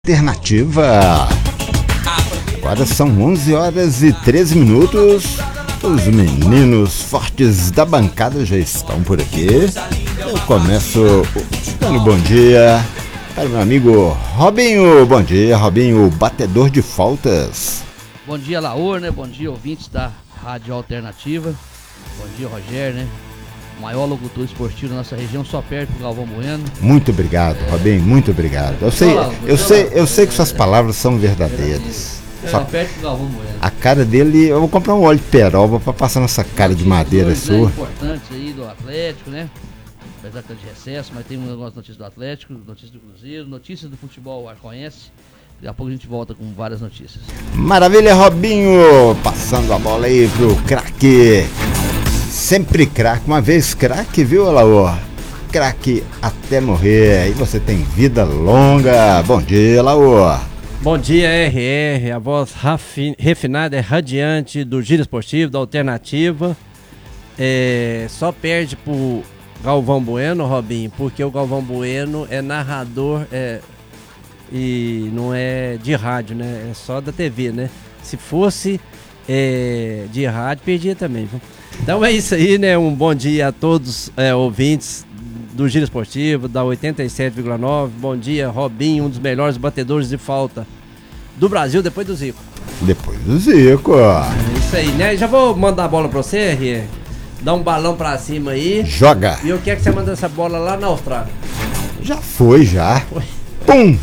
Alternativa. Agora são 11 horas e 13 minutos. Os meninos fortes da bancada já estão por aqui. Eu começo dando bom dia para o meu amigo Robinho. Bom dia, Robinho, batedor de faltas. Bom dia, Laor, né? Bom dia, ouvintes da Rádio Alternativa. Bom dia, Rogério, né? O maior locutor esportivo da nossa região, só perto do Galvão Bueno. Muito obrigado, Robinho, muito obrigado. Eu sei que suas palavras são verdadeiras. Só perto do Galvão Bueno. A cara dele, eu vou comprar um óleo de peroba para passar nessa cara de madeira sua. Importantes aí do Atlético, né? Apesar que é de recesso, mas tem algumas notícias do Atlético, notícias do Cruzeiro, notícias do futebol arcoense. Daqui a pouco a gente volta com várias notícias. Maravilha, Robinho! Passando a bola aí pro craque. Sempre craque, uma vez craque, viu, Laor? Craque até morrer. E você tem vida longa. Bom dia, Laor. Bom dia, RR, a voz refinada, radiante do Giro Esportivo, da Alternativa. Só perde pro Galvão Bueno, Robinho, porque o Galvão Bueno é narrador e não é de rádio, né? É só da TV, né? Se fosse de rádio, perdia também, viu? Então é isso aí, né? Um bom dia a todos ouvintes do Giro Esportivo, da 87,9. Bom dia, Robinho, um dos melhores batedores de falta do Brasil, depois do Zico. Depois do Zico. É isso aí, né? Já vou mandar a bola pra você, RR. Dá um balão pra cima aí. Joga. E eu quero que você mande essa bola lá na Austrália. Já foi. Pum!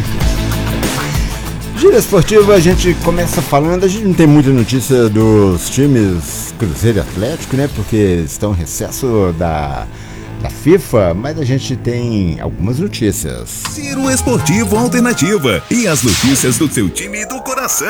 Giro Esportivo, a gente começa falando, a gente não tem muita notícia dos times Cruzeiro e Atlético, né? Porque estão em recesso da FIFA, mas a gente tem algumas notícias. Giro Esportivo Alternativa e as notícias do seu time e do coração.